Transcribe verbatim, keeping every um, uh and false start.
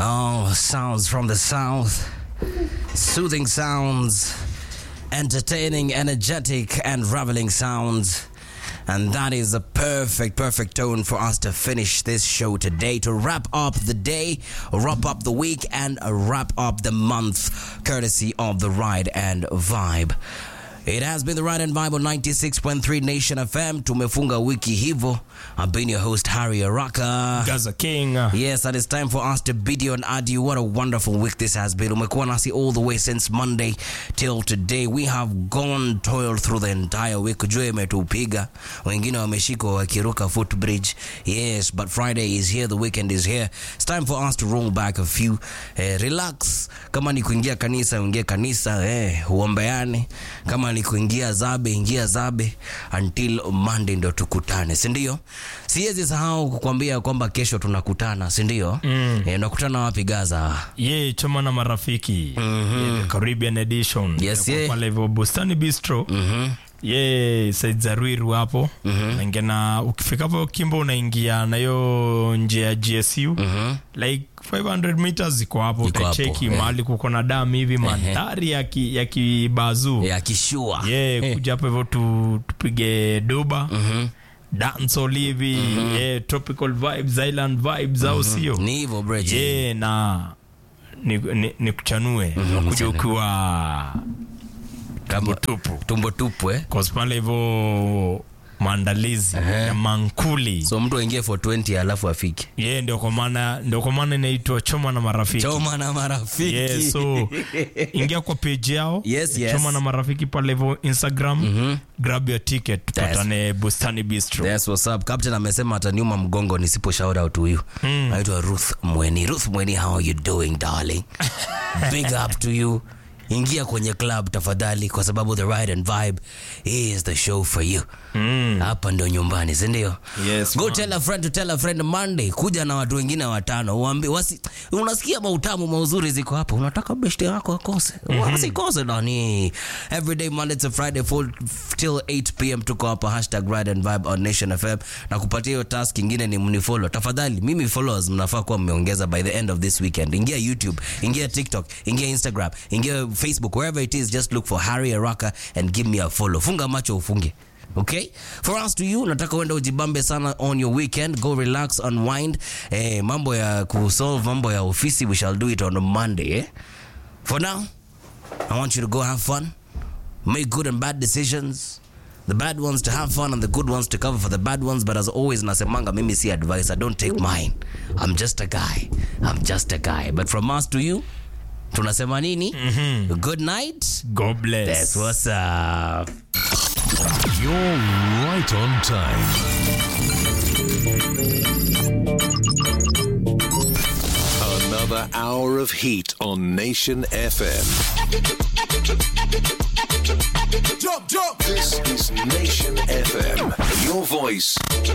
Oh, sounds from the south. Soothing sounds. Entertaining, energetic, and reveling sounds. And that is the perfect, perfect tone for us to finish this show today, to wrap up the day, wrap up the week, and wrap up the month, courtesy of the Ride and Vibe. It has been the Ride and Vibe on ninety-six point three Nation F M. Tumefunga wiki hivo. I've been your host, Harry Araka. Gaza King. Yes, and it's time for us to bid you and adieu. What a wonderful week this has been. Umekuwa nasi all the way since Monday till today. We have gone toiled through the entire week. Jua imetupiga. Wengine wameshikwa wakiruka footbridge. Yes, but Friday is here. The weekend is here. It's time for us to roll back a few. Eh, relax. Kama ni kuingia kanisa, ingia kanisa. Eh, uombeane. Kama ni kuingia zabe, ingia zabe until Monday ndo tukutane, si ndio? Siwezi sahau kukwambia kwamba kesho tunakutana, si ndio? Mm. E, tunakutana wapi Gaza? Ye, choma na marafiki. Mm-hmm. Ye, Caribbean edition. Yes, ye. Kwa hivyo Bustani Bistro. Mhm. Ye, Said Ruiru hapo. Mm-hmm. Ngena ukifika hapo Kimbo unaingia na yo njia ya G S U. Mm-hmm. Like five hundred meters ziko hapo, utacheki yeah. Mahali kuko na damu hivi, mandhari ya ki, ya kibazu. Ya kishua. Ye, yeah, kuja hapo hivyo tu, tupige doba. Mhm. Dance olivi, mm-hmm. Yeah, tropical vibes, island vibes, au mm-hmm. Sio? Ni hivyo bridge. Yeah, na ni, ni, ni kuchanue. Mm-hmm. Kuja ukiwa tumbo tupu. Tumbo tupu eh? Kwa pale hivyo maandalizi uh-huh. ya mankuli. So mtu aingie for twenty alafu afike. Yeah, ndio kwa maana ndio kwa maana inaitwa choma na marafiki. Choma na marafiki. Yeah, so ingia kwa page yao. Yes, yes. Choma na marafiki pale hivyo Instagram. Mm-hmm. Grab your ticket tupatane Bustani Bistro. Yes, what's up? Captain amesema ataniuma mgongo nisipo shout out to you. Mm. Naitwa Ruth Mweni. Ruth Mweni, how are you doing, darling? Big up to you. Ingia kwenye club tafadhali, kwa sababu the Ride and Vibe is the show for you. Mm. Hapa ndo nyumbani, si ndio? Yes. Go man. Tell a friend to tell a friend Monday. Kuja na watu wengine watano. Uambie wasi, unasikia mautamu mauzuri ziko hapo. Unataka beshte yako akose. Mm-hmm. Wasikose nani. Every day Monday to Friday full till eight p.m. tuko hapa hashtag Ride and Vibe on Nation F M. Na kupatia hiyo task ingine ni mnifollow. Tafadhali mimi followers mnafaa kuwa mmeongeza by the end of this weekend. Ingia YouTube, ingia TikTok, ingia Instagram, ingia Facebook, wherever it is, just look for Harry Araka and give me a follow. Funga macho ufunge. Okay? For us to you, nataka uende ujibambe sana on your weekend. Go relax, unwind. Eh, mambo ya kusolve, mambo ya ofisi, we shall do it on a Monday. Eh? For now, I want you to go have fun. Make good and bad decisions. The bad ones to have fun and the good ones to cover for the bad ones. But as always, nasemanga mimi si advice. I don't take mine. I'm just a guy. I'm just a guy. But from us to you, tunasema nini? Mm-hmm. Good night. God bless. That's what's up. You're right on time. Another hour of heat on Nation F M. Jump, jump. This is Nation F M. Your voice.